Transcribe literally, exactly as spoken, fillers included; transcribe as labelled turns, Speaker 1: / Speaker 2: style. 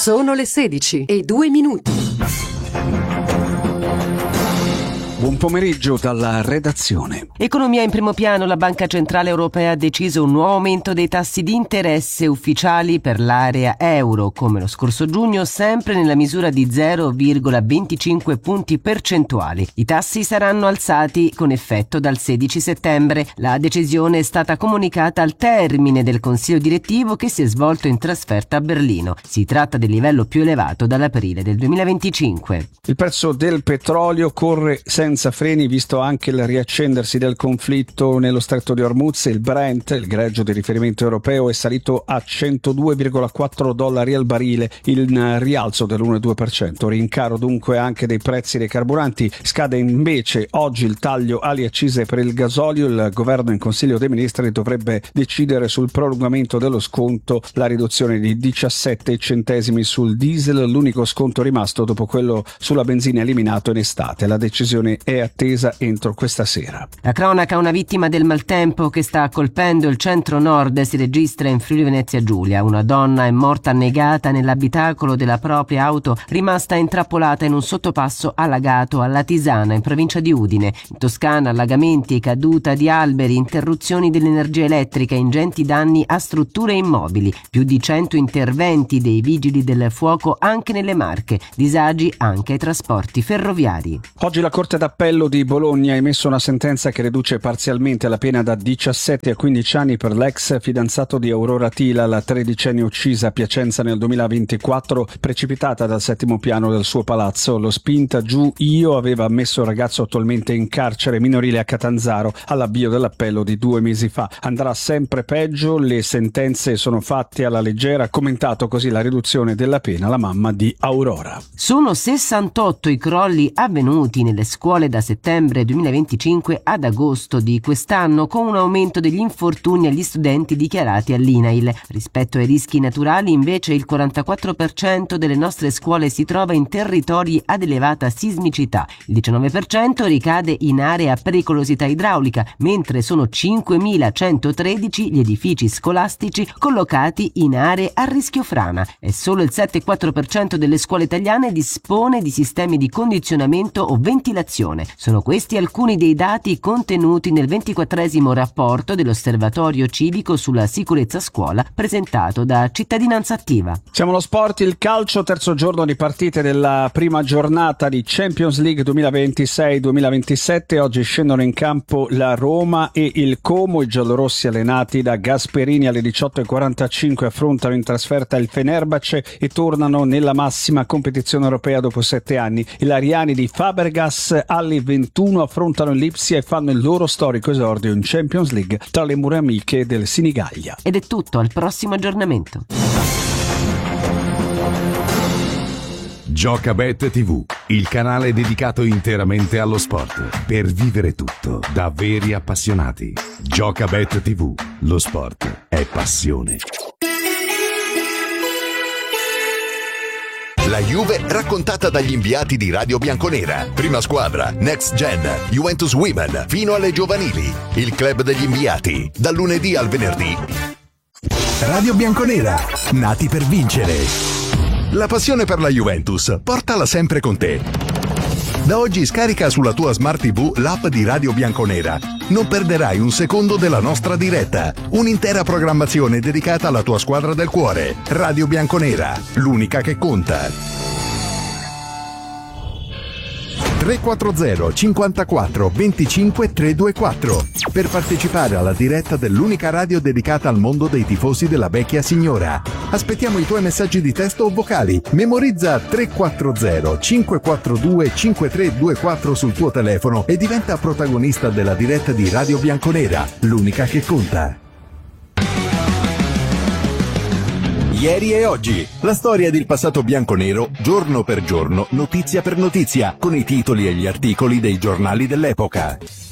Speaker 1: Sono le sedici e due minuti.
Speaker 2: Buon pomeriggio dalla redazione.
Speaker 3: Economia in primo piano. La Banca Centrale Europea ha deciso un nuovo aumento dei tassi di interesse ufficiali per l'area euro, come lo scorso giugno, sempre nella misura di zero virgola venticinque punti percentuali. I tassi saranno alzati con effetto dal sedici settembre. La decisione è stata comunicata al termine del Consiglio direttivo che si è svolto in trasferta a Berlino. Si tratta del livello più elevato dall'aprile del duemilaventicinque.
Speaker 2: Il prezzo del petrolio corre senza freni, visto anche il riaccendersi del conflitto nello stretto di Hormuz. Il Brent, il greggio di riferimento europeo, è salito a centodue virgola quattro dollari al barile, in rialzo dell'uno virgola due per cento. Rincaro dunque anche dei prezzi dei carburanti. Scade invece oggi il taglio alle accise per il gasolio. Il governo in Consiglio dei Ministri dovrebbe decidere sul prolungamento dello sconto, la riduzione di diciassette centesimi sul diesel, l'unico sconto rimasto dopo quello sulla benzina eliminato in estate. La decisione è attesa entro questa sera.
Speaker 3: La cronaca: una vittima del maltempo che sta colpendo il centro-nord si registra in Friuli Venezia Giulia. Una donna è morta annegata nell'abitacolo della propria auto, rimasta intrappolata in un sottopasso allagato a Latisana, in provincia di Udine. In Toscana, allagamenti, caduta di alberi, interruzioni dell'energia elettrica, ingenti danni a strutture immobili, più di cento interventi dei vigili del fuoco anche nelle Marche, disagi anche ai trasporti ferroviari.
Speaker 2: Oggi la Corte d'Appello di Bologna ha emesso una sentenza che riduce parzialmente la pena da diciassette a quindici anni per l'ex fidanzato di Aurora Tila, la tredicenne uccisa a Piacenza nel duemilaventiquattro, precipitata dal settimo piano del suo palazzo. Lo spinta giù io aveva ammesso il ragazzo attualmente in carcere minorile a Catanzaro all'avvio dell'appello di due mesi fa. Andrà sempre peggio, le sentenze sono fatte alla leggera, ha commentato così la riduzione della pena la mamma di Aurora.
Speaker 3: Sono sessantotto i crolli avvenuti nelle scuole da settembre duemilaventicinque ad agosto di quest'anno, con un aumento degli infortuni agli studenti dichiarati all'I N A I L. Rispetto ai rischi naturali, invece, il quarantaquattro per cento delle nostre scuole si trova in territori ad elevata sismicità, il diciannove per cento ricade in aree a pericolosità idraulica, mentre sono cinquemilacentotredici gli edifici scolastici collocati in aree a rischio frana, e solo il sette virgola quattro per cento delle scuole italiane dispone di sistemi di condizionamento o ventilazione. Sono questi alcuni dei dati contenuti nel ventiquattresimo rapporto dell'Osservatorio Civico sulla sicurezza a scuola, presentato da Cittadinanza Attiva.
Speaker 2: Siamo allo sport, il calcio, terzo giorno di partite della prima giornata di Champions League duemilaventisei duemilaventisette. Oggi scendono in campo la Roma e il Como. I giallorossi, allenati da Gasperini, alle diciotto e quarantacinque affrontano in trasferta il Fenerbahce e tornano nella massima competizione europea dopo sette anni. I lariani di Fabregas alle ventuno affrontano il Lipsia e fanno il loro storico esordio in Champions League tra le mura amiche del Sinigaglia.
Speaker 3: Ed è tutto, al prossimo aggiornamento.
Speaker 4: Giocabet tivù, il canale dedicato interamente allo sport, per vivere tutto da veri appassionati. Giocabet tivù, lo sport è passione.
Speaker 5: La Juve raccontata dagli inviati di Radio Bianconera. Prima squadra, Next Gen, Juventus Women, fino alle giovanili. Il club degli inviati, dal lunedì al venerdì.
Speaker 6: Radio Bianconera, nati per vincere.
Speaker 5: La passione per la Juventus, portala sempre con te. Da oggi scarica sulla tua Smart tivù l'app di Radio Bianconera. Non perderai un secondo della nostra diretta. Un'intera programmazione dedicata alla tua squadra del cuore. Radio Bianconera, l'unica che conta. tre quattro zero cinquantaquattro venticinque trecentoventuquattro per partecipare alla diretta dell'unica radio dedicata al mondo dei tifosi della vecchia signora. Aspettiamo i tuoi messaggi di testo o vocali. Memorizza tre quattro zero cinque quattro due cinque tre due quattro sul tuo telefono e diventa protagonista della diretta di Radio Bianconera, l'unica che conta. Ieri e oggi, la storia del passato bianconero, giorno per giorno, notizia per notizia, con i titoli e gli articoli dei giornali dell'epoca.